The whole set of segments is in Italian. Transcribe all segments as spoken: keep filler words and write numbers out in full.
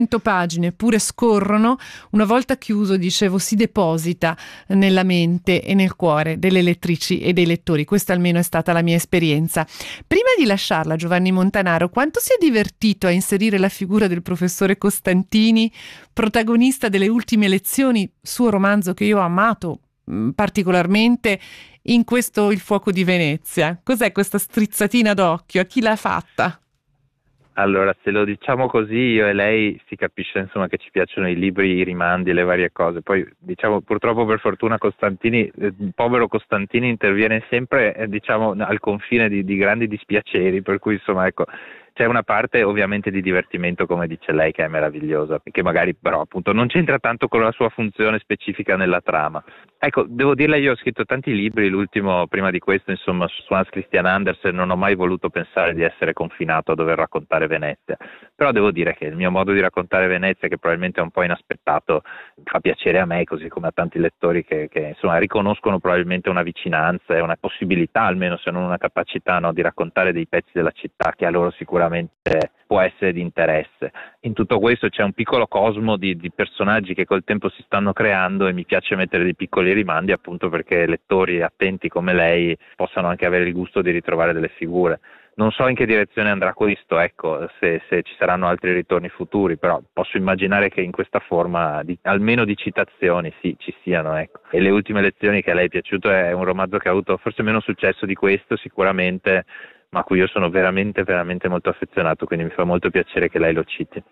cento pagine, eppure scorrono, una volta chiuso, dicevo, si deposita nella mente e nel cuore delle lettrici e dei lettori. Questa almeno è stata la mia esperienza. Prima di lasciarla, Giovanni Montanaro, quanto si è divertito a inserire la figura del professore Costantini, protagonista delle ultime lezioni, suo romanzo che io ho amato mh, particolarmente, in questo Il fuoco di Venezia. Cos'è questa strizzatina d'occhio? A chi l'ha fatta? Allora, se lo diciamo così, io e lei si capisce insomma che ci piacciono i libri, i rimandi, le varie cose. Poi diciamo purtroppo per fortuna Costantini, eh, il povero Costantini interviene sempre eh, diciamo al confine di, di grandi dispiaceri, per cui insomma ecco c'è una parte ovviamente di divertimento, come dice lei, che è meravigliosa, che magari però appunto non c'entra tanto con la sua funzione specifica nella trama. Ecco, devo dirle, io ho scritto tanti libri, l'ultimo prima di questo insomma su Hans Christian Andersen, non ho mai voluto pensare di essere confinato a dover raccontare Venezia, però devo dire che il mio modo di raccontare Venezia, che probabilmente è un po' inaspettato, fa piacere a me così come a tanti lettori che, che insomma riconoscono probabilmente una vicinanza e una possibilità, almeno se non una capacità, no, di raccontare dei pezzi della città che a loro sicuramente può essere di interesse. In tutto questo c'è un piccolo cosmo di, di personaggi che col tempo si stanno creando e mi piace mettere dei piccoli rimandi appunto perché lettori attenti come lei possano anche avere il gusto di ritrovare delle figure. Non so in che direzione andrà questo, ecco, se, se ci saranno altri ritorni futuri, però posso immaginare che in questa forma, di, almeno di citazioni, sì, ci siano, ecco. E Le ultime lezioni, che a lei è piaciuto, è un romanzo che ha avuto forse meno successo di questo sicuramente, ma a cui io sono veramente, veramente molto affezionato, quindi mi fa molto piacere che lei lo citi.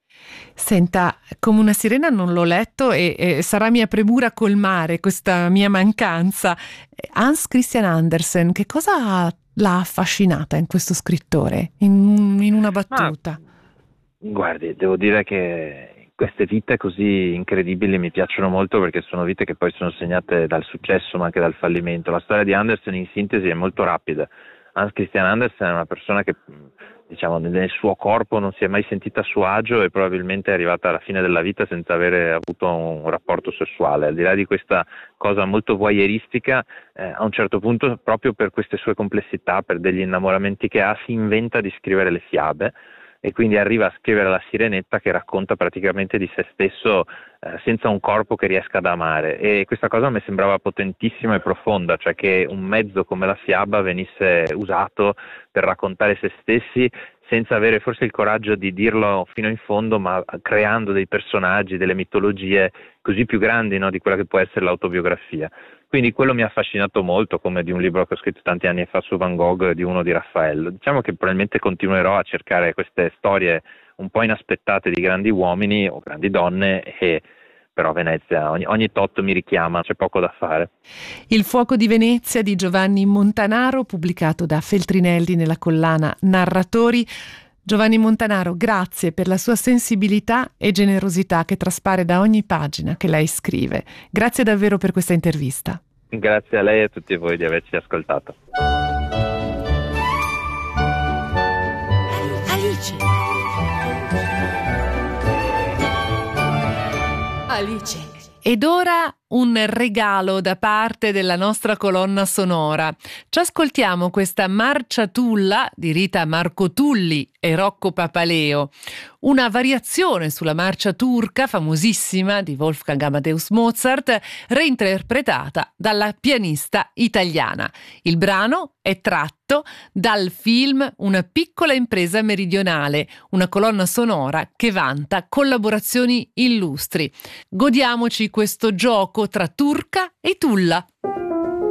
Senta, Come una sirena non l'ho letto e, e sarà mia premura colmare questa mia mancanza. Hans Christian Andersen, che cosa l'ha affascinata in questo scrittore, in, in una battuta? Ma, guardi, devo dire che queste vite così incredibili mi piacciono molto perché sono vite che poi sono segnate dal successo ma anche dal fallimento. La storia di Andersen in sintesi è molto rapida. Hans Christian Andersen è una persona che diciamo nel suo corpo non si è mai sentita a suo agio e probabilmente è arrivata alla fine della vita senza avere avuto un rapporto sessuale. Al di là di questa cosa molto voyeuristica, eh, a un certo punto, proprio per queste sue complessità, per degli innamoramenti che ha, si inventa di scrivere le fiabe e quindi arriva a scrivere La Sirenetta, che racconta praticamente di se stesso eh, senza un corpo che riesca ad amare, e questa cosa mi sembrava potentissima e profonda, cioè che un mezzo come la fiaba venisse usato per raccontare se stessi senza avere forse il coraggio di dirlo fino in fondo, ma creando dei personaggi, delle mitologie così più grandi, no, di quella che può essere l'autobiografia. Quindi quello mi ha affascinato molto, come di un libro che ho scritto tanti anni fa su Van Gogh, di uno di Raffaello. Diciamo che probabilmente continuerò a cercare queste storie un po' inaspettate di grandi uomini o grandi donne, e però Venezia ogni, ogni tot mi richiama, c'è poco da fare. Il fuoco di Venezia di Giovanni Montanaro, pubblicato da Feltrinelli nella collana Narratori. Giovanni Montanaro, grazie per la sua sensibilità e generosità che traspare da ogni pagina che lei scrive. Grazie davvero per questa intervista. Grazie a lei e a tutti voi di averci ascoltato. Alice. Alice. Ed ora un regalo da parte della nostra colonna sonora. Ci ascoltiamo questa Marciatulla di Rita Marcotulli e Rocco Papaleo, una variazione sulla marcia turca famosissima di Wolfgang Amadeus Mozart, reinterpretata dalla pianista italiana. Il brano è tratto dal film Una piccola impresa meridionale, una colonna sonora che vanta collaborazioni illustri. Godiamoci questo gioco tra turca e tulla.